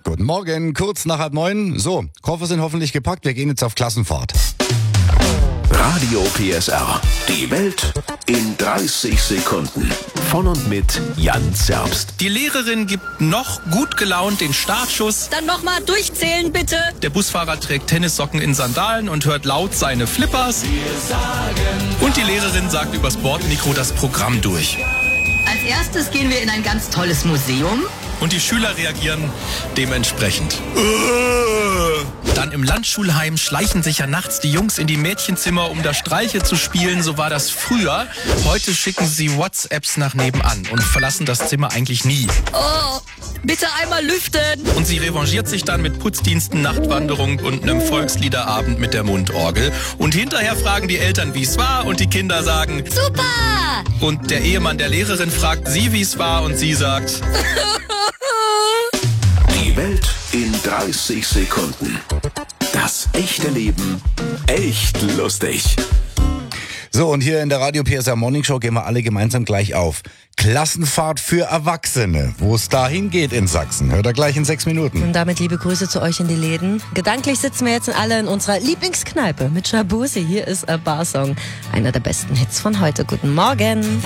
Guten Morgen, kurz nach 8:30. So, Koffer sind hoffentlich gepackt, wir gehen jetzt auf Klassenfahrt. Radio PSR. Die Welt in 30 Sekunden. Von und mit Jan Zerbst. Die Lehrerin gibt noch gut gelaunt den Startschuss. Dann nochmal durchzählen, bitte. Der Busfahrer trägt Tennissocken in Sandalen und hört laut seine Flippers. Und die Lehrerin sagt übers Bordmikro das Programm durch. Als erstes gehen wir in ein ganz tolles Museum. Und die Schüler reagieren dementsprechend. Dann im Landschulheim schleichen sich ja nachts die Jungs in die Mädchenzimmer, um da Streiche zu spielen. So war das früher. Heute schicken sie WhatsApps nach nebenan und verlassen das Zimmer eigentlich nie. Oh, bitte einmal lüften. Und sie revanchiert sich dann mit Putzdiensten, Nachtwanderung und einem Volksliederabend mit der Mundorgel. Und hinterher fragen die Eltern, wie es war, und die Kinder sagen Super! Und der Ehemann der Lehrerin fragt sie, wie es war, und sie sagt Die Welt in 30 Sekunden. Das echte Leben echt lustig. So, und hier in der Radio PSR Morning Show gehen wir alle gemeinsam gleich auf. Klassenfahrt für Erwachsene. Wo es dahin geht in Sachsen. Hört ihr gleich in 6 Minuten. Und damit liebe Grüße zu euch in die Läden. Gedanklich sitzen wir jetzt alle in unserer Lieblingskneipe mit Shabuzi. Hier ist A Bar Song. Einer der besten Hits von heute. Guten Morgen.